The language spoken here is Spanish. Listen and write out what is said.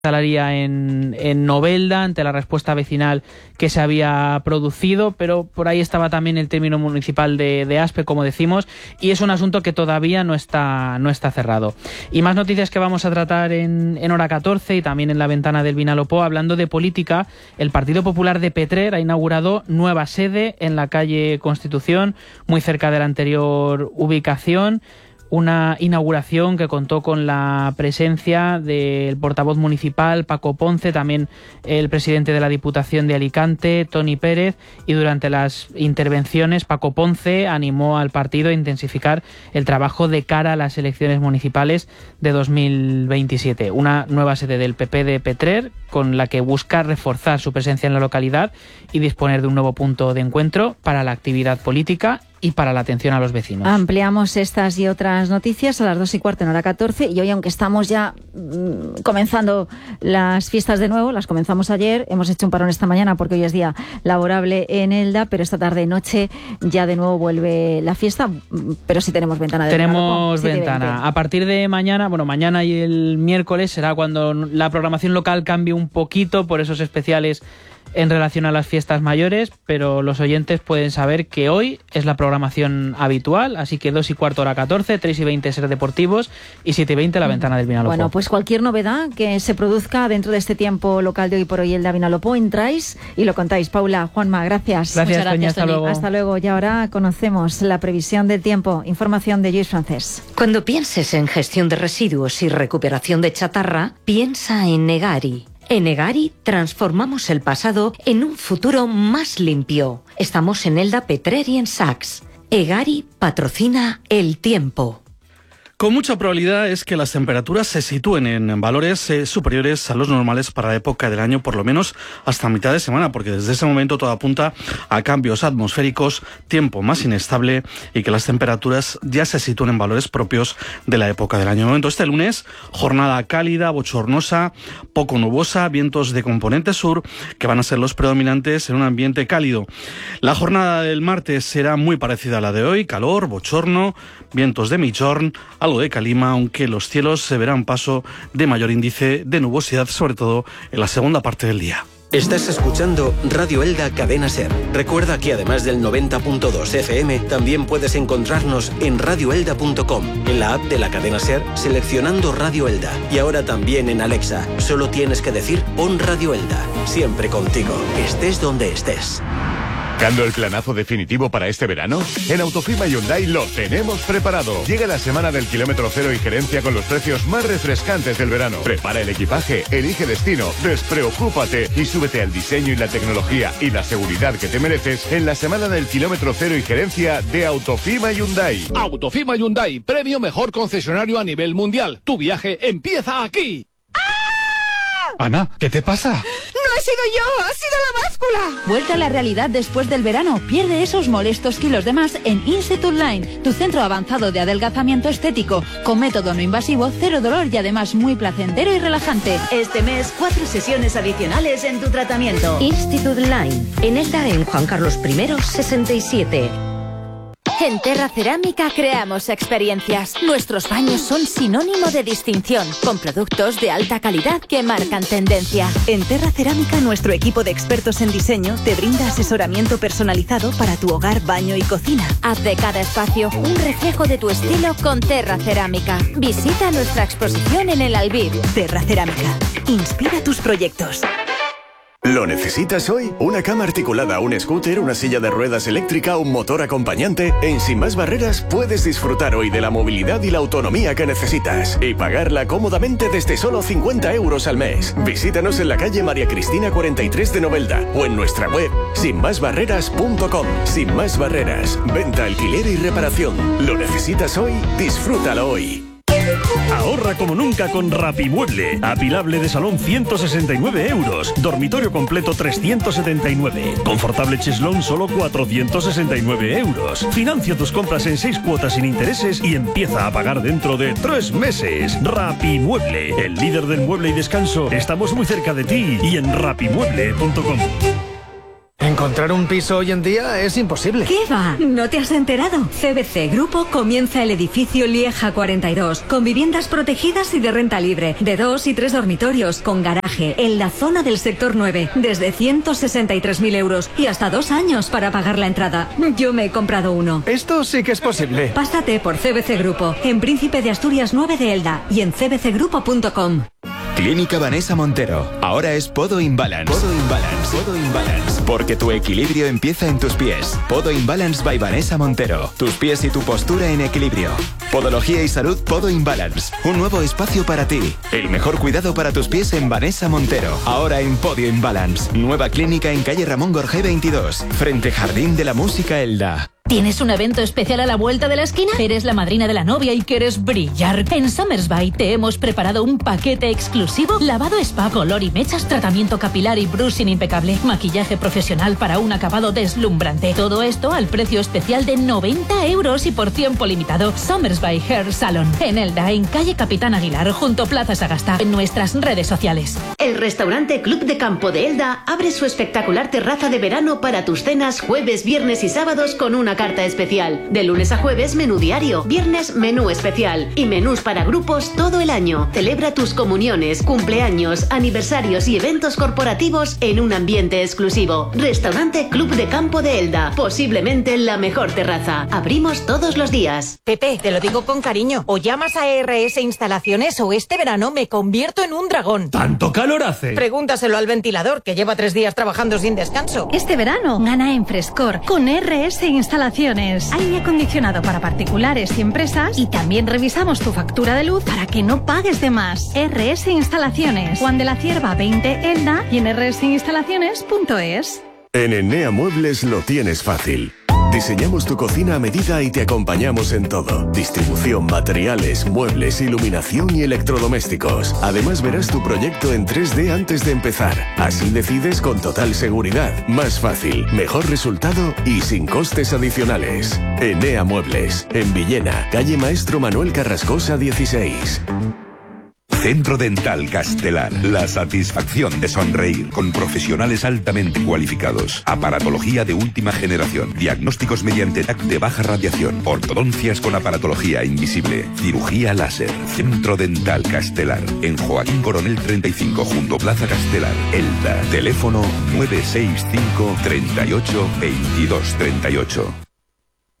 instalaría en Novelda ante la respuesta vecinal que se había producido, pero por ahí estaba también el término municipal de Aspe, como decimos, y es un asunto que todavía no está cerrado. Y más noticias que vamos a tratar en Hora 14 y también en la ventana del Vinalopó. Hablando de política, el Partido Popular de Petrer ha inaugurado nueva sede en la calle Constitución, muy cerca de la anterior ubicación. Una inauguración que contó con la presencia del portavoz municipal Paco Ponce, también el presidente de la Diputación de Alicante, Toni Pérez, y durante las intervenciones Paco Ponce animó al partido a intensificar el trabajo de cara a las elecciones municipales de 2027. Una nueva sede del PP de Petrer con la que busca reforzar su presencia en la localidad y disponer de un nuevo punto de encuentro para la actividad política y para la atención a los vecinos. Ampliamos estas y otras noticias a las 2:15 en Hora 14, y hoy, aunque estamos ya comenzando las fiestas de nuevo, las comenzamos ayer, hemos hecho un parón esta mañana porque hoy es día laborable en Elda, pero esta tarde noche ya de nuevo vuelve la fiesta, pero sí tenemos ventana de Tenemos ventana. A partir de mañana, mañana y el miércoles será cuando la programación local cambie un poquito por esos especiales en relación a las fiestas mayores, pero los oyentes pueden saber que hoy es la programación habitual, así que 2:15 Hora 14, 3:20 Ser Deportivos y 7:20 la ventana del Vinalopó. Bueno, pues cualquier novedad que se produzca dentro de este tiempo local de Hoy por Hoy Elda Vinalopó, entráis y lo contáis. Paula, Juanma, gracias. Gracias, Toña, hasta luego. Hasta luego. Y ahora conocemos la previsión del tiempo. Información de Lluís Francés. Cuando pienses en gestión de residuos y recuperación de chatarra, piensa en Egari. En Egari transformamos el pasado en un futuro más limpio. Estamos en Elda, Petrer y en Saks. Egari patrocina el tiempo. Con mucha probabilidad es que las temperaturas se sitúen en valores superiores a los normales para la época del año, por lo menos hasta mitad de semana, porque desde ese momento todo apunta a cambios atmosféricos, tiempo más inestable y que las temperaturas ya se sitúen en valores propios de la época del año. De momento, este lunes, jornada cálida, bochornosa, poco nubosa, vientos de componente sur que van a ser los predominantes en un ambiente cálido. La jornada del martes será muy parecida a la de hoy, calor, bochorno, vientos de migjorn, algo de calima, aunque los cielos se verán paso de mayor índice de nubosidad, sobre todo en la segunda parte del día. Estás escuchando Radio Elda Cadena Ser. Recuerda que además del 90.2 FM, también puedes encontrarnos en radioelda.com, en la app de la cadena Ser, seleccionando Radio Elda. Y ahora también en Alexa. Solo tienes que decir pon Radio Elda. Siempre contigo, estés donde estés. ¿Buscando el planazo definitivo para este verano? En Autofima Hyundai lo tenemos preparado. Llega la semana del kilómetro cero y gerencia con los precios más refrescantes del verano. Prepara el equipaje, elige destino, despreocúpate y súbete al diseño y la tecnología y la seguridad que te mereces en la semana del kilómetro cero y gerencia de Autofima Hyundai. Autofima Hyundai, premio mejor concesionario a nivel mundial. Tu viaje empieza aquí. Ana, ¿qué te pasa? ¡No he sido yo! ¡Ha sido la báscula! Vuelta a la realidad después del verano. Pierde esos molestos kilos de más en Institute Line, tu centro avanzado de adelgazamiento estético, con método no invasivo, cero dolor y además muy placentero y relajante. Este mes, 4 sesiones adicionales en tu tratamiento. Institute Line, en Elda, en Juan Carlos I, 67. En Terra Cerámica creamos experiencias. Nuestros baños son sinónimo de distinción, con productos de alta calidad que marcan tendencia. En Terra Cerámica, nuestro equipo de expertos en diseño te brinda asesoramiento personalizado para tu hogar, baño y cocina. Haz de cada espacio un reflejo de tu estilo con Terra Cerámica. Visita nuestra exposición en el Albir. Terra Cerámica. Inspira tus proyectos. ¿Lo necesitas hoy? ¿Una cama articulada, un scooter, una silla de ruedas eléctrica, un motor acompañante? En Sin Más Barreras puedes disfrutar hoy de la movilidad y la autonomía que necesitas y pagarla cómodamente desde solo 50 euros al mes. Visítanos en la calle María Cristina 43 de Novelda o en nuestra web sinmasbarreras.com. Sin Más Barreras, venta, alquiler y reparación. ¿Lo necesitas hoy? Disfrútalo hoy. Ahorra como nunca con Rapimueble. Apilable de salón 169 euros. Dormitorio completo 379. Confortable cheslón solo 469 euros. Financia tus compras en 6 cuotas sin intereses y empieza a pagar dentro de 3 meses. Rapimueble, el líder del mueble y descanso. Estamos muy cerca de ti y en rapimueble.com. Encontrar un piso hoy en día es imposible. ¿Qué va? ¿No te has enterado? CVC Grupo comienza el edificio Lieja 42, con viviendas protegidas y de renta libre, de 2 y 3 dormitorios, con garaje, en la zona del sector 9, desde 163.000 euros y hasta 2 años para pagar la entrada. Yo me he comprado uno. Esto sí que es posible. Pásate por CVC Grupo, en Príncipe de Asturias 9 de Elda y en cvcgrupo.com. Clínica Vanessa Montero. Ahora es Podo Imbalance. Podo Imbalance. Podo Imbalance. Porque tu equilibrio empieza en tus pies. Podo Imbalance by Vanessa Montero. Tus pies y tu postura en equilibrio. Podología y salud Podo Imbalance. Un nuevo espacio para ti. El mejor cuidado para tus pies en Vanessa Montero. Ahora en Podio Imbalance. Nueva clínica en calle Ramón Gorgé 22. Frente Jardín de la Música Elda. ¿Tienes un evento especial a la vuelta de la esquina? ¿Eres la madrina de la novia y quieres brillar? En Summersby te hemos preparado un paquete exclusivo: lavado spa, color y mechas, tratamiento capilar y brushing impecable, maquillaje profesional para un acabado deslumbrante. Todo esto al precio especial de 90 euros y por tiempo limitado. Summersby Hair Salon, en Elda, en calle Capitán Aguilar, junto Plaza Sagasta, en nuestras redes sociales. El restaurante Club de Campo de Elda abre su espectacular terraza de verano para tus cenas jueves, viernes y sábados con una carta especial. De lunes a jueves, menú diario. Viernes, menú especial. Y menús para grupos todo el año. Celebra tus comuniones, cumpleaños, aniversarios y eventos corporativos en un ambiente exclusivo. Restaurante Club de Campo de Elda. Posiblemente la mejor terraza. Abrimos todos los días. Pepe, te lo digo con cariño. O llamas a RS Instalaciones o este verano me convierto en un dragón. ¿Tanto calor hace? Pregúntaselo al ventilador, que lleva 3 días trabajando sin descanso. Este verano gana en Frescor con RS Instalaciones. Aire acondicionado para particulares y empresas, y también revisamos tu factura de luz para que no pagues de más. RS Instalaciones, Juan de la Cierva 20 Elda y en rsinstalaciones.es. En Enea Muebles lo tienes fácil. Diseñamos tu cocina a medida y te acompañamos en todo. Distribución, materiales, muebles, iluminación y electrodomésticos. Además verás tu proyecto en 3D antes de empezar. Así decides con total seguridad. Más fácil, mejor resultado y sin costes adicionales. Enea Muebles, en Villena, calle Maestro Manuel Carrascosa 16. Centro Dental Castelar. La satisfacción de sonreír con profesionales altamente cualificados. Aparatología de última generación. Diagnósticos mediante TAC de baja radiación. Ortodoncias con aparatología invisible. Cirugía láser. Centro Dental Castelar. En Joaquín Coronel 35 junto Plaza Castelar, Elda. Teléfono 965 38 22 38.